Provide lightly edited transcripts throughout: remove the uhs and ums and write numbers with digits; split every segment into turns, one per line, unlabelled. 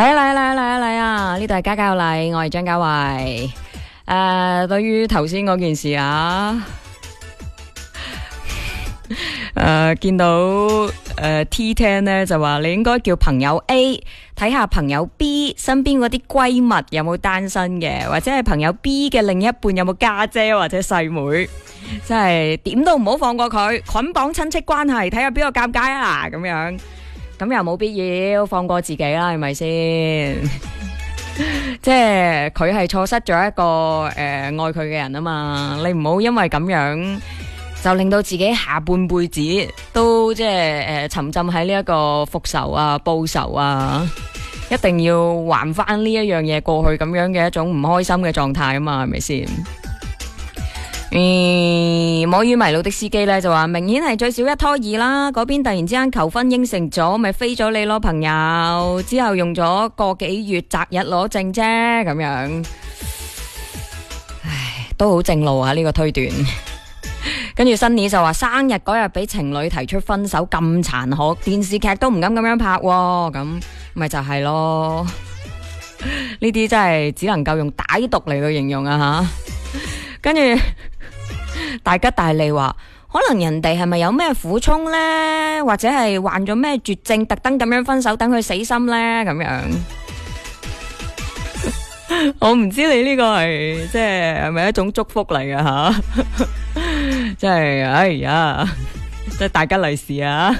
嚟啊！呢度係家家有禮，我係張家慧。對於頭先嗰件事啊，見到T10 咧就話你應該叫朋友 A 睇下朋友 B 身邊嗰啲閨蜜有冇單身嘅，或者係朋友 B 嘅另一半有冇家姐或者細妹，即係點都唔好放過佢，捆綁親戚關係，睇下邊個尷尬啊咁樣。咁又冇必要放過自己啦，係咪先？即係佢係錯失咗一個愛佢嘅人啊嘛，你唔好因為咁樣就令到自己下半輩子都即係沉浸喺呢一個復仇啊、報仇啊，一定要還翻呢一樣嘢過去咁樣嘅一種唔開心嘅狀態啊嘛，係咪先？摸魚迷路的司機咧就話明顯係最少一拖二啦，嗰邊突然之間求婚應承咗，咪飛咗你咯朋友，之後用咗個幾月擇日攞證啫咁樣，唉，都好正路啊呢個推斷。跟住新年就話生日嗰日俾情侶提出分手咁殘酷，電視劇都唔敢咁樣拍喎，咁咪就係咯，呢啲真係只能夠用歹毒嚟到形容啊吓。跟住大吉大利話，可能人哋係咪有咩苦衷呢？或者係患咗咩絕症，特登咁樣分手，等佢死心呢？咁樣，我唔知你呢個係即係咪一種祝福嚟嘅吓？即係哎呀，即係大吉利是啊！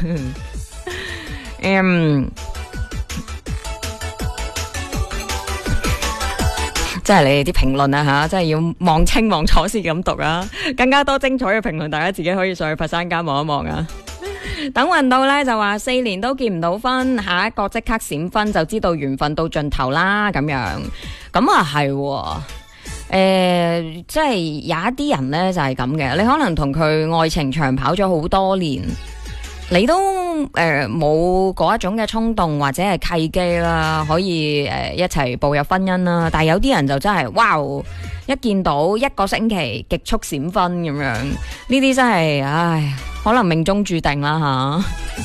即係你哋啲評論啊吓，真係要望清望楚先咁讀啊！更加多精彩嘅評論，大家自己可以上去佛山間望一望啊！等運到呢就話4年都結唔到婚，下一個即刻閃婚就知道緣分到盡頭啦咁樣。咁啊係，即係有一啲人呢就係咁嘅，你可能同佢愛情長跑咗好多年，你都冇嗰一種嘅衝動或者係契機啦，可以一齊步入婚姻啦。但係有啲人就真係，哇！一見到一個星期極速閃婚咁樣，呢啲真係，唉，可能命中注定啦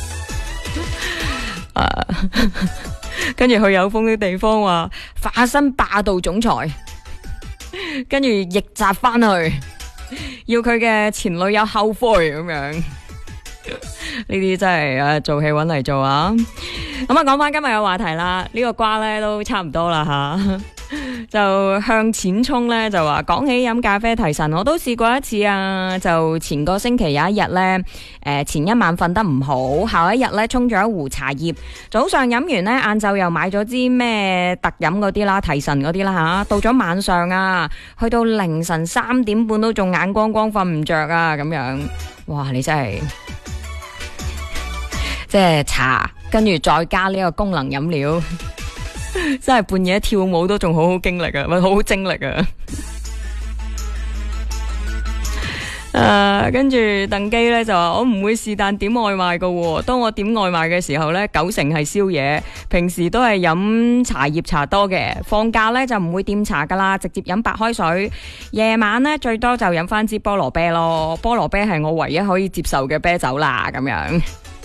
吓。跟住去有風嘅地方話化身霸道總裁，跟住逆襲翻去，要佢嘅前女友後悔咁樣。呢啲真係做戲搵嚟做啊！咁啊，講翻今日嘅話題啦，呢個瓜呢都差唔多啦吓。就向前衝呢，就話講起飲咖啡提神，我都試過一次啊。就前個星期有一日呢，前一晚瞓得唔好，後一日呢沖咗一壺茶葉，早上飲完呢，晏晝又買咗支咩特飲嗰啲啦，提神嗰啲啦吓。到咗晚上啊，去到凌晨3點半都仲眼光光瞓唔着啊，咁樣，哇！你真係即係茶，跟住再加呢個功能飲料。真係半夜跳舞都仲好好經歷啊，好好精力啊！跟住鄧基呢就話我唔會是但點外賣噶喎，當我點外賣嘅時候呢，9成係宵夜，平時都係飲茶葉茶多嘅，放假呢就唔會點茶噶啦，直接飲白開水，夜晚呢最多就飲翻支菠蘿啤咯，菠蘿啤係我唯一可以接受嘅啤酒啦，咁樣。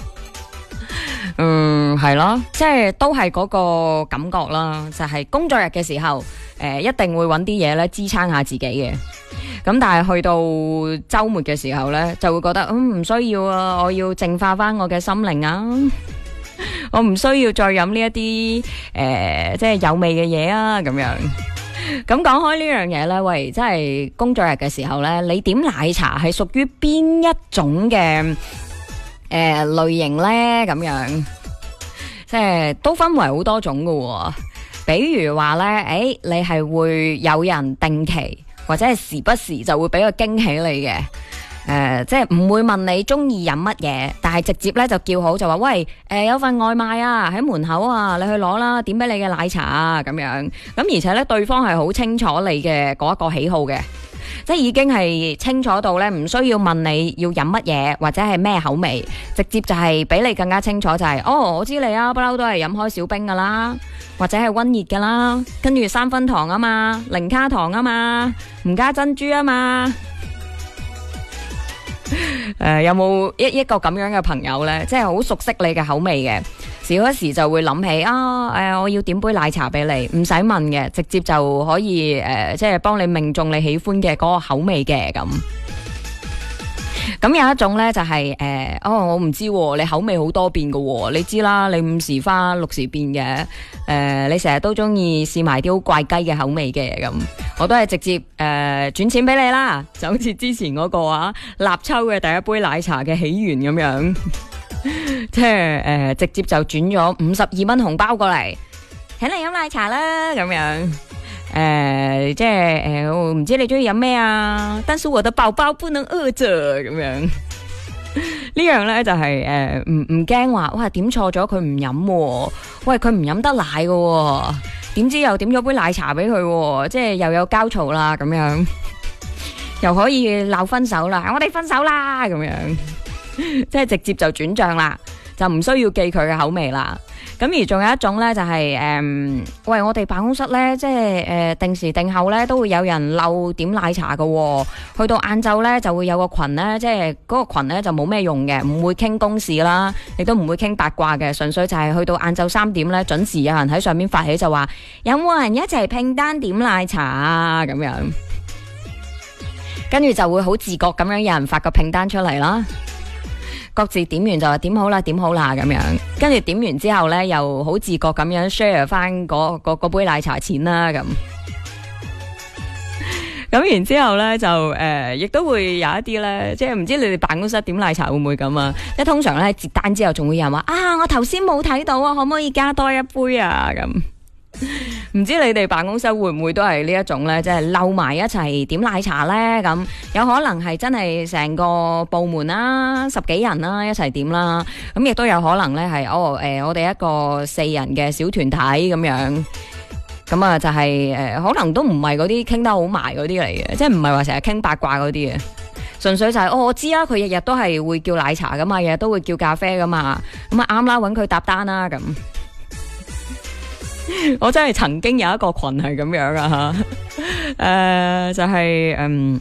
係咯，即係都係嗰個感覺啦，就係工作日嘅時候，一定會揾啲嘢咧支撐下自己嘅。咁但係去到周末嘅時候咧，就會覺得唔需要啊，我要淨化翻我嘅心靈啊，我唔需要再飲呢一啲即係有味嘅嘢啊，咁樣。咁講開呢樣嘢咧，喂，即係工作日嘅時候咧，你點奶茶係屬於邊一種嘅類型呢？咁樣，即係都分為好多種噶。比如話呢，你係會有人定期或者係時不時就會俾個驚喜你嘅。即係唔會問你中意飲乜嘢，但係直接呢就叫好，就話喂，有份外賣啊喺門口啊，你去攞啦，點俾你嘅奶茶啊，咁樣。咁而且呢，對方係好清楚你嘅嗰一個喜好嘅。即係已經係清楚到咧，唔需要問你要飲乜嘢或者係咩口味，直接就係俾你更加清楚，就係我知你啊，不嬲都係飲開小冰噶啦，或者係溫熱噶啦，跟住3分糖啊嘛，零卡糖啊嘛，唔加珍珠啊嘛。有冇一個咁樣嘅朋友呢？即係好熟悉你嘅口味嘅，時時嗰時就會諗起我要點杯奶茶俾你，唔使問嘅，直接就可以即係幫你命中你喜歡嘅嗰個口味嘅咁。咁有一種呢，就係我唔知你口味好多變㗎，你知啦，你5時花6時變嘅，你成日都中意試埋啲好怪雞嘅口味嘅咁，我都係直接轉錢俾你啦，就好似之前嗰個立秋嘅第一杯奶茶嘅起源咁樣，即係直接就轉咗52蚊紅包過嚟，請你飲奶茶啦咁樣。即係我唔知你中意飲咩啊，但是我的寶寶不能餓着咁樣。呢樣咧就係唔驚話，哇點錯咗佢唔飲，喂佢唔飲得奶嘅，點知又點咗杯奶茶俾佢，即係又有交嘈啦咁樣，又可以鬧分手啦，我哋分手啦咁樣，即係直接就轉賬啦，就唔需要記佢嘅口味啦。咁而仲有一種咧，就係喂，我哋辦公室咧，即係定時定候咧，都會有人漏點奶茶喎。去到晏晝咧，就會有個群咧，即係嗰個群咧就冇咩用嘅，唔會傾公事啦，亦都唔會傾八卦嘅，純粹就係去到晏晝3點咧，準時有人喺上面發起就話，有冇人一齊拼單點奶茶啊？咁樣，跟住就會好自覺咁樣，有人發個拼單出嚟啦。各自點完就話點好啦，點好啦咁樣，跟住點完之後呢，又好自覺咁樣 share 翻嗰杯奶茶錢啦咁。咁然之後呢就亦都會有一啲呢，即係唔知你哋辦公室點奶茶會唔會咁啊？即係通常呢，截單之後仲會有人話我頭先冇睇到啊，可唔可以加多一杯啊？咁唔知你哋辦公室會唔會都係呢一種呢？即係漏埋一齊點奶茶呢？咁有可能係真係成個部門啦，10幾人啦一齊點啦。咁亦都有可能呢係我哋一個4人嘅小團體咁樣。咁啊就係可能都唔係嗰啲傾得好埋嗰啲嚟嘅，即係唔係話成日傾八卦嗰啲嘅，純粹就係我知啦，佢日日都係會叫奶茶噶嘛，日日都會叫咖啡噶嘛，咁啊啱啦，搵佢搭單啦咁。我真係曾經有一個群係咁樣啊吓，就係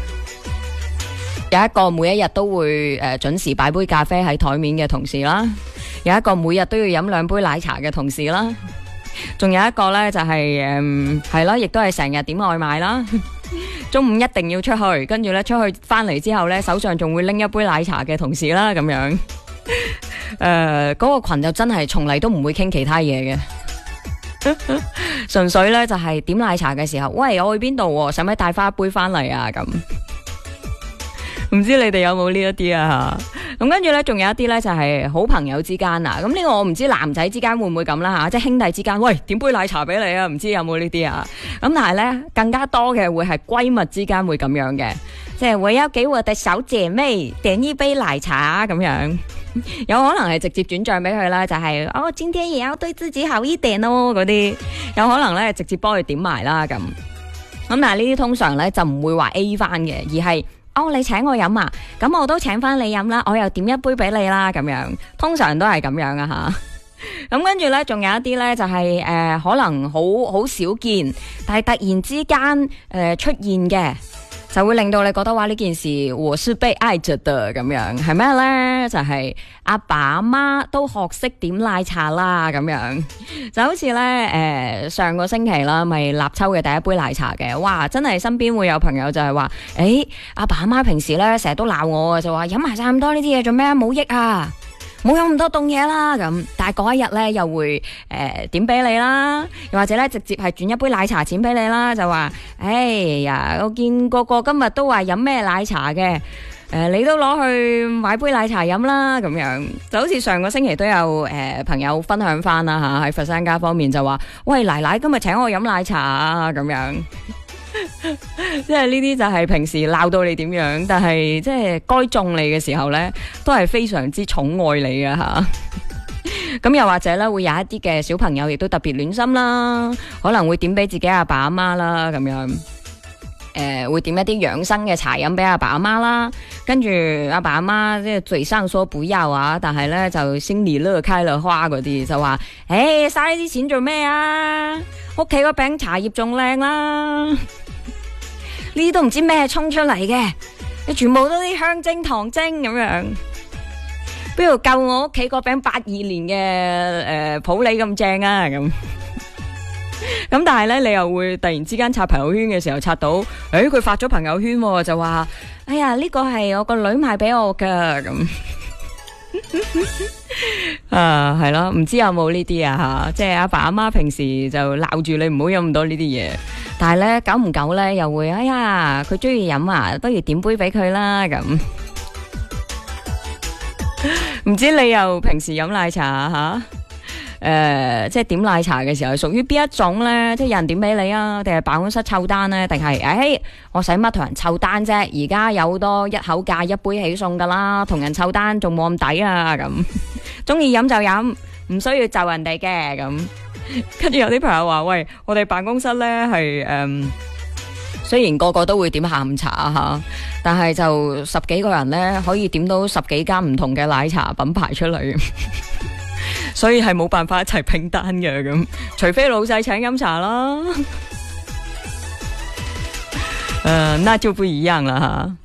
有一個每一日都會準時擺杯咖啡喺台面嘅同事啦，有一個每日都要飲2杯奶茶嘅同事啦，仲有一個呢就係係啦，亦都係成日點外賣啦，中午一定要出去，跟住呢出去翻嚟之後呢，手上仲會拎一杯奶茶嘅同事啦，咁樣嗰個群就真係從嚟都唔會傾其他嘢嘅。純粹咧就係點奶茶嘅時候，喂，我去邊度？使唔使帶翻一杯翻嚟啊？咁唔知你哋有冇呢一啲啊？咁跟住咧，仲有一啲咧就係好朋友之間啊。咁呢個我唔知男仔之間會唔會咁啦吓，即係兄弟之間，喂，點杯奶茶俾你啊？唔知有冇呢啲啊？咁但係咧更加多嘅會係閨蜜之間會咁樣嘅，即係我要給我的小姐妹點一杯奶茶咁樣。有可能係直接轉賬俾佢啦，就係今天也要對自己好一點咯，嗰啲有可能咧直接幫佢點埋啦咁。但係呢啲通常咧就唔會話 A 翻嘅，而係你請我飲啊，咁我都請翻你飲啦，我又點一杯俾你啦咁樣，通常都係咁樣啊吓。咁跟住咧仲有一啲咧就係可能好少見，但係突然之間出現嘅。就會令到你覺得話呢件事我是被愛着的咁樣，係咩呢？就係阿爸阿媽都學識點奶茶啦咁樣，就好似呢，上個星期啦，咪立秋嘅第一杯奶茶嘅，哇！真係身邊會有朋友就係話，阿爸阿媽平時呢成日都鬧我，就話飲埋晒咁多呢啲嘢做咩？冇益啊！冇飲咁多凍嘢啦，咁但係嗰一日咧又會點俾你啦，又或者咧直接係轉一杯奶茶錢俾你啦，就話哎呀，我見個個今日都話飲咩奶茶嘅，你都攞去買杯奶茶飲啦，咁樣就好似上個星期都有朋友分享翻啦吓，喺佛山家方面就話，喂，奶奶今日請我飲奶茶啊，咁樣。即係呢啲就係平時鬧到你點樣，但係即係該縱你嘅時候呢，都係非常之寵愛你嘅吓。咁又或者呢，會有一啲嘅小朋友亦都特別暖心啦，可能會點俾自己阿爸阿媽啦，咁樣會點一啲養生嘅茶飲俾阿爸阿媽啦，跟住阿爸阿媽即係嘴上說不要啊，但係呢，就心裏樂開了花嗰啲，就話嘥呢啲錢做咩啊？屋企個餅茶葉仲靚啦。呢啲都唔知咩沖出嚟嘅，你全部都啲香精糖精咁樣， 邊度夠我屋企嗰餅82年嘅普洱咁正啊咁。咁但係咧，你又會突然之間刷朋友圈嘅時候刷到，佢發咗朋友圈就話，哎呀呢個係我個女買俾我噶咁。係咯，唔知有冇呢啲啊吓？即係阿爸阿媽平時就鬧住你唔好飲咁多呢啲嘢，但係咧久唔久咧又會，哎呀佢中意飲啊，不如點杯俾佢啦咁。唔知你又平時飲奶茶吓？即係點奶茶嘅時候，屬於邊一種呢？即係有人點俾你啊？定係辦公室湊單呢？定係我使乜同人湊單啫？而家有好多一口價一杯起送噶啦，同人湊單仲冇咁抵啊！咁中意飲就飲，唔需要就人哋嘅咁。跟住有啲朋友話：喂，我哋辦公室呢係雖然個個都會點下午茶吓，但係就10幾個人呢，可以點到10幾間唔同嘅奶茶品牌出嚟。所以係冇辦法一齊拼單嘅咁，除非老細請飲茶啦。那就不一樣啦吓。